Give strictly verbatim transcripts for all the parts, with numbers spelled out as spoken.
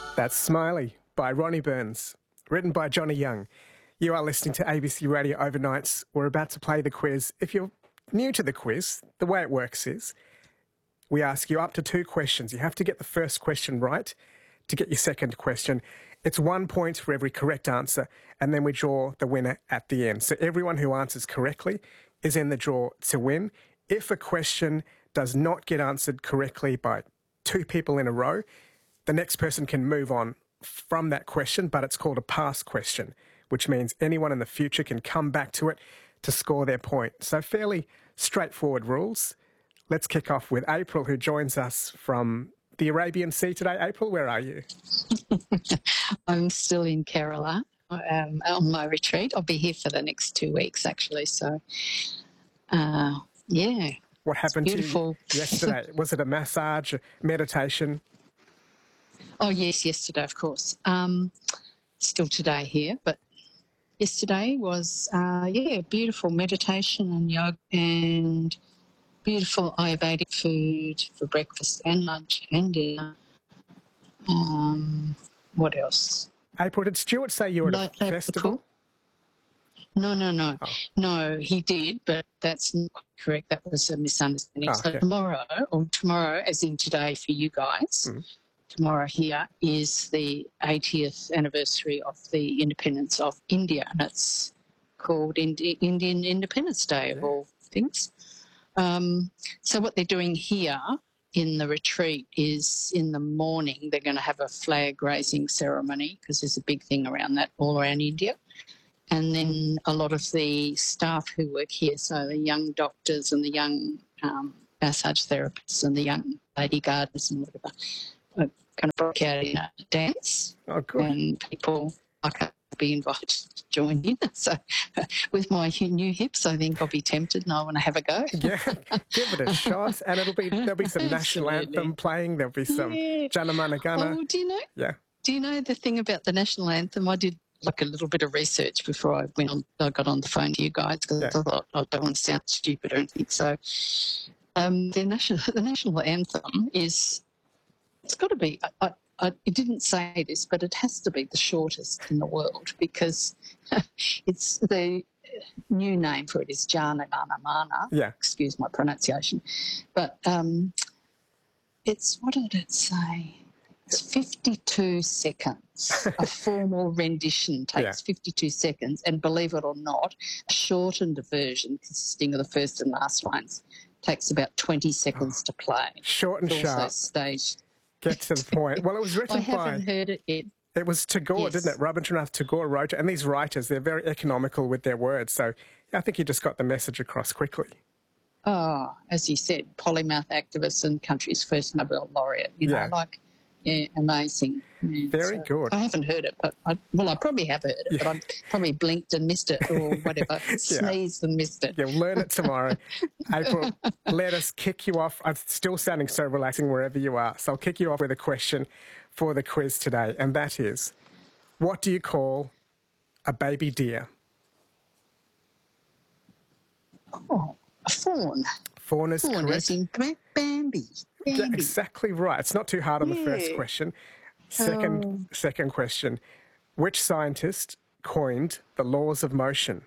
That's Smiley by Ronnie Burns, written by Johnny Young. You are listening to A B C Radio Overnights. We're about to play the quiz. If you're new to the quiz, the way it works is we ask you up to two questions. You have to get the first question right to get your second question. It's one point for every correct answer, and then we draw the winner at the end. So everyone who answers correctly is in the draw to win. If a question does not get answered correctly by two people in a row, the next person can move on from that question, but it's called a pass question, which means anyone in the future can come back to it to score their point. So fairly straightforward rules. Let's kick off with April, who joins us from the Arabian Sea today. April, where are you? I'm still in Kerala um, on my retreat. I'll be here for the next two weeks, actually. So, uh, yeah. What happened beautiful. to you yesterday? Was it a massage, meditation? Oh, yes, yesterday, of course. Um, still today here, but yesterday was, uh, yeah, beautiful meditation and yoga and beautiful Ayurvedic food for breakfast and lunch and dinner. Um, what else? April, did Stuart say you were at a festival? No, no, no. Oh. No, he did, but that's not correct. That was a misunderstanding. Oh, so okay. tomorrow, or tomorrow, as in today for you guys, Mm. tomorrow here is the eightieth anniversary of the independence of India, and it's called Indi- Indian Independence Day, of all things. Um, so what they're doing here in the retreat is in the morning they're going to have a flag raising ceremony, because there's a big thing around that all around India. And then a lot of the staff who work here, so the young doctors and the young um, massage therapists and the young lady gardeners and whatever, are going to break out in a dance. Oh, good. And people like us will be invited to join in. So with my new hips, I think I'll be tempted and I want to have a go. Yeah, give it a shot. And it'll be there'll be some national Absolutely. anthem playing. There'll be some Yeah. Jana Mana Gana. Oh, do you know? Yeah. Do you know the thing about the national anthem? I did like a little bit of research before I went on. I got on the phone to you guys because Yeah. I thought I don't want to sound stupid or anything. So um, the national the national anthem is it's got to be. I, I, I, it didn't say this, but it has to be the shortest in the world because it's the new name for it is Jana Gana Mana. Yeah. Excuse my pronunciation, but um, it's what did it say? It's fifty-two seconds. A formal rendition takes Yeah. fifty-two seconds, and believe it or not, a shortened version consisting of the first and last lines takes about twenty seconds to play. Short and It's also sharp. staged. Get to the point. Well, it was I written haven't by... heard it yet. It was Tagore, Yes. didn't it? Rabindranath Tagore wrote it. And these writers, they're very economical with their words. So I think he just got the message across quickly. Oh, as you said, polymath activist and country's first Nobel laureate. You Yeah. know, like, yeah, amazing. Yeah, Very so good. I haven't heard it, but I, well, I probably have heard it, but I probably blinked and missed it or whatever, sneezed and missed it. You'll learn it tomorrow. April, let us kick you off. I'm still sounding so relaxing wherever you are. So I'll kick you off with a question for the quiz today. And that is, what do you call a baby deer? Oh, a fawn. Fawn is Fawn correct. as in Ba- Bambi. Yeah, Bambi. exactly right. It's not too hard on the first Yeah. question. Second, Oh. second question. Which scientist coined the laws of motion?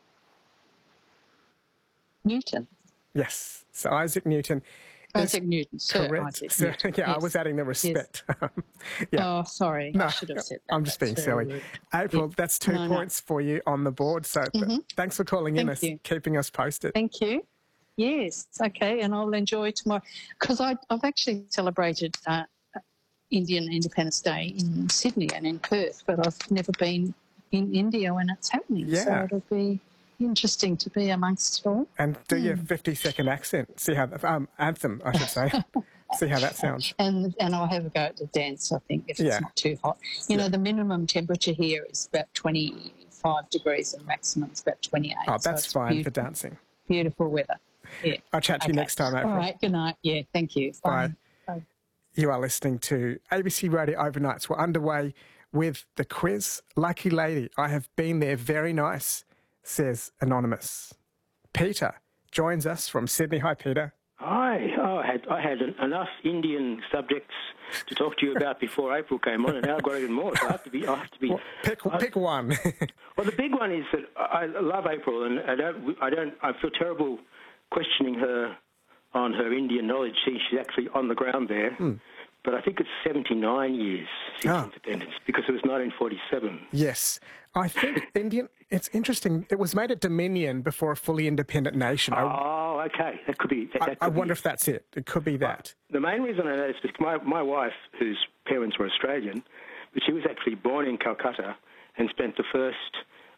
Newton. Yes. So Isaac Newton is Isaac Newton. Sir correct. Isaac So, Newton. yeah, I Yes. was adding the respect. yeah. Oh, sorry. No, I should have said that. I'm just being That's very silly. rude. April, Yeah. that's two No, no. points for you on the board. So th- Mhm. thanks for calling in Thank and you. keeping us posted. Thank you. Yes, okay, and I'll enjoy tomorrow because I've actually celebrated uh, Indian Independence Day in Sydney and in Perth, but I've never been in India when it's happening. So Yeah. it'll be interesting to be amongst it all. And do your Hmm. fifty-second accent. See how the um, anthem, I should say. See how that sounds. And and I'll have a go at the dance, I think, if Yeah. it's not too hot. You know, the minimum temperature here is about twenty-five degrees and maximum is about twenty-eight. Oh, so that's it's fine for beautiful, dancing. beautiful weather. Yeah. I'll chat to you Okay. next time, April. All right, good night. Yeah, thank you. Bye. Bye. Bye. You are listening to A B C Radio Overnights. We're underway with the quiz. Lucky lady, I have been there. Very nice, says Anonymous. Peter joins us from Sydney. Hi, Peter. Hi. Oh, I had I had enough Indian subjects to talk to you about before April came on, and now I've got even more. So I have to be. I have to be. Well, pick I, pick one. Well, the big one is that I love April, and I don't. I don't. I feel terrible questioning her on her Indian knowledge. She, she's actually on the ground there. Hmm. But I think it's seventy-nine years since Ah. independence, because it was nineteen forty-seven. Yes. I think Indian, it's interesting. It was made a dominion before a fully independent nation. I, Oh, okay. That could be. That, I, that could I wonder be. if that's it. It could be that. The main reason I know is because my, my wife, whose parents were Australian, but she was actually born in Calcutta and spent the first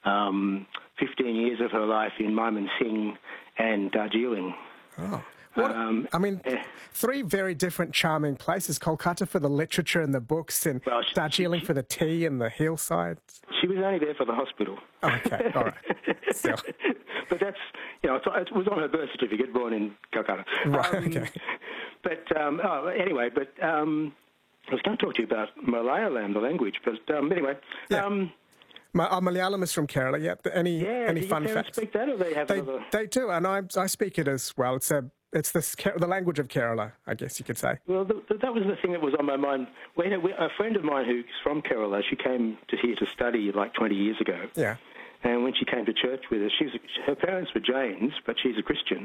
um, fifteen years of her life in Mymensingh and Darjeeling. Oh. What, Um, I mean, eh. three very different, charming places. Kolkata for the literature and the books, and Well, she- Darjeeling she- for the tea and the hillsides. She was only there for the hospital. Oh, okay, all right. So, But that's, you know, it was on her birth certificate, born in Calcutta. right, Um, okay. But, um, oh, anyway, but um, I was going to talk to you about Malayalam, the language. But um, anyway, Yeah. um, My, uh, Malayalam is from Kerala. Yeah. Any yeah, any do fun your parents facts? speak that, or they have They another? they do, and I I speak it as well. It's a it's the the language of Kerala, I guess you could say. Well, the, the, that was the thing that was on my mind. When a, a friend of mine who's from Kerala, she came to here to study like twenty years ago. Yeah. And when she came to church with us, she was, her parents were Jains, but she's a Christian,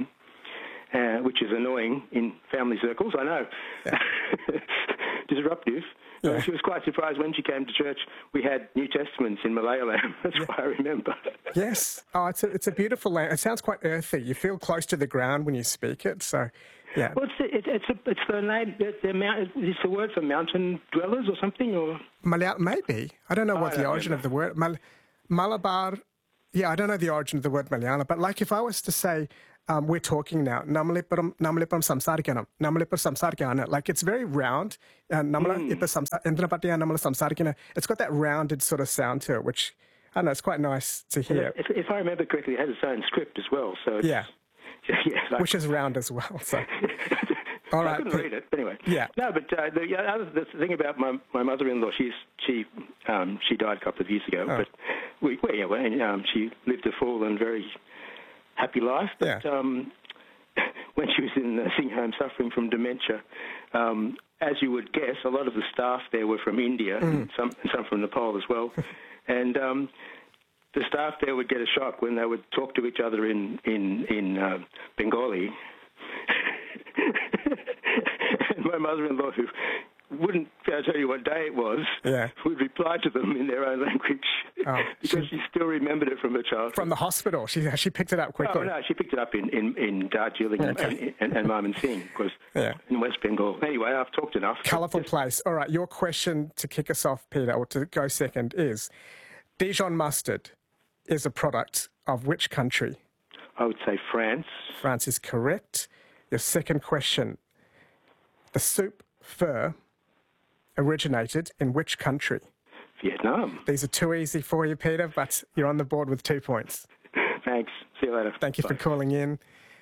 uh, which is annoying in family circles, I know. Yeah. Disruptive. Yeah. Uh, she was quite surprised when she came to church. We had New Testaments in Malayalam. That's why I remember. Yes. Oh, it's a, it's a beautiful language. It sounds quite earthy. You feel close to the ground when you speak it. So, yeah. Well, it's, it, it's, a, it's the name, the, the mount, it's the word for mountain dwellers or something, or? Malayalam, maybe. I don't know what I the don't origin remember. of the word. Mal- Malabar, yeah, I don't know the origin of the word Malayalam, but like if I was to say, um, we're talking now, Namalippuram Namalippuram samsarikkanam, Namalippuram samsarikkanam, like it's very round. Uh, Namala Hmm. Ippa samsa- Endana Pattiya Namala samsarikkana. It's got that rounded sort of sound to it, which, I don't know, it's quite nice to hear, If, if I remember correctly, it has its own script as well. So it's, Yeah. yeah, like, which is round as well. So, all I right. couldn't Pete. read it, but anyway. Yeah. No, but uh, the, yeah, other, the thing about my, my mother-in-law, she's she um, she died a couple of years ago, Oh. but we, well, yeah, well, and, um, she lived a full and very happy life. But Yeah. um, when she was in the nursing home suffering from dementia, um, as you would guess, a lot of the staff there were from India, Mm. and some some from Nepal as well, and um, the staff there would get a shock when they would talk to each other in in in uh, Bengali. And my mother-in-law, who wouldn't be able to tell you what day it was, Yeah. would reply to them in their own language Oh, because she still remembered it from her childhood. From the hospital. She she picked it up quickly. Oh, no, she picked it up in, in, in Darjeeling Okay. and, and, and Mymensingh, because Yeah. in West Bengal. Anyway, I've talked enough. Colourful place. All right, your question to kick us off, Peter, or to go second is, Dijon mustard is a product of which country? I would say France. France is correct. Your second question, the soup pho originated in which country? Vietnam. These are too easy for you, Peter, but you're on the board with two points. Thanks. See you later. Thank you for Bye. calling in.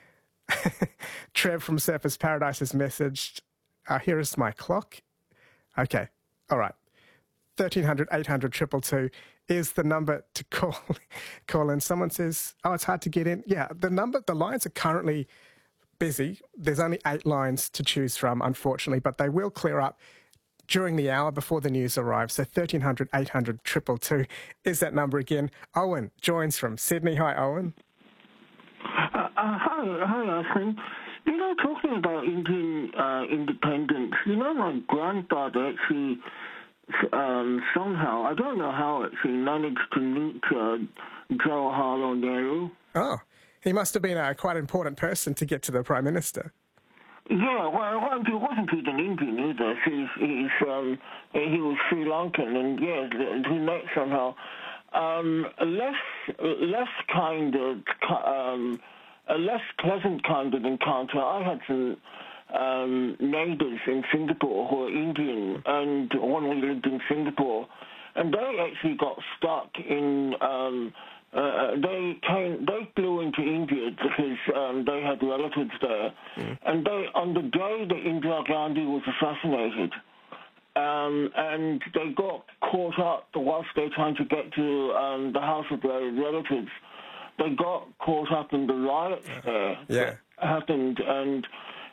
Trev from Surfers Paradise has messaged, uh, here is my clock. Okay, all right. thirteen hundred, eight hundred, two two two is the number to call call in. Someone says, oh, it's hard to get in. Yeah, the number, the lines are currently busy. There's only eight lines to choose from, unfortunately, but they will clear up during the hour before the news arrives. So thirteen hundred, eight hundred, two two two is that number again. Owen joins from Sydney. Hi, Owen. Uh, uh, hi, hi, Austin. You know, talking about Indian uh, independence, you know, my grandfather actually um, somehow, I don't know how, actually managed to meet uh, Jawaharlal Nehru. Oh, he must have been a quite important person to get to the Prime Minister. Yeah, well, well, he wasn't even Indian either. He's, he's, um, he was Sri Lankan, and yeah, he met somehow. Um, less, less kind of, um, a less pleasant kind of encounter. I had some um, neighbours in Singapore who were Indian, and when we lived in Singapore, and they actually got stuck in. Um, Uh, they came. They flew into India because um, they had relatives there, mm. and they on the day that Indira Gandhi was assassinated, um, and they got caught up whilst they were trying to get to um, the house of their relatives. They got caught up in the riots there Yeah. that happened, and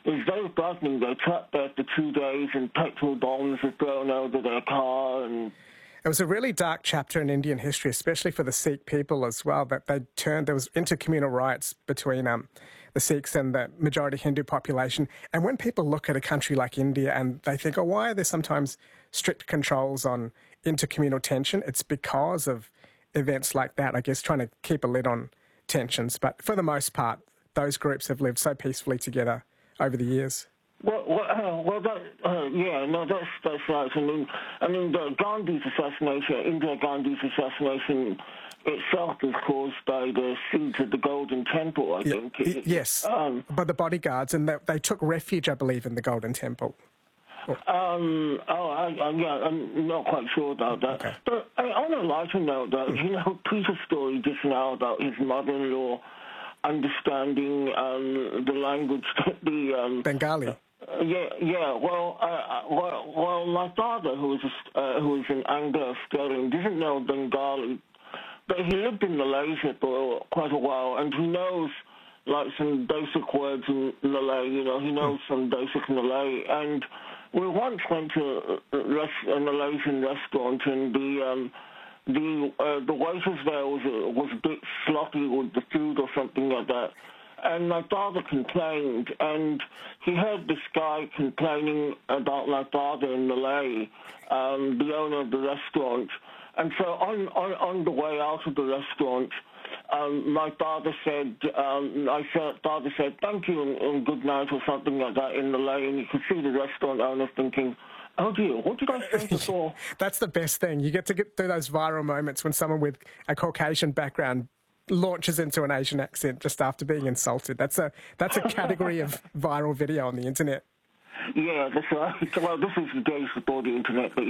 it's very frightening. They trapped there for two days and petrol bombs were thrown over their car. And it was a really dark chapter in Indian history, especially for the Sikh people as well, that they turned, there was intercommunal riots between um, the Sikhs and the majority Hindu population. And when people look at a country like India and they think, oh, why are there sometimes strict controls on intercommunal tension? It's because of events like that, I guess, trying to keep a lid on tensions. But for the most part, those groups have lived so peacefully together over the years. Well, well, uh, well that, uh, yeah, no, that's that's right. I mean, I mean, the Gandhi's assassination, Indira Gandhi's assassination itself was caused by the siege of the Golden Temple, I yeah, think. It, yes, um, by the bodyguards, and they, they took refuge, I believe, in the Golden Temple. Um, oh, I, I, yeah, I'm not quite sure about that. Okay. But I, on a lighter note, though, you know, Peter's story just now about his mother-in-law understanding um, the language, the um, Bengali. Uh, yeah, yeah. Well, uh, well, well, my father, who was a, uh, who was an Anglo-Australian, didn't know Bengali, but he lived in Malaysia for quite a while, and he knows like some basic words in Malay. You know, he knows some basic Malay, and we once went to a, a Malaysian restaurant, and the um, the uh, the waitress there was a, was a bit sloppy with the food or something like that. And my father complained, and he heard this guy complaining about my father in Malay, um, the owner of the restaurant. And so on, on, on the way out of the restaurant, um, my father said, um, my father said, thank you and, and good night or something like that in Malay, and you could see the restaurant owner thinking, oh dear, what did I say before? That's the best thing. You get to get through those viral moments when someone with a Caucasian background launches into an Asian accent just after being insulted. That's a that's a category of viral video on the internet. Yeah, that's right. Well, this is the days before the internet, but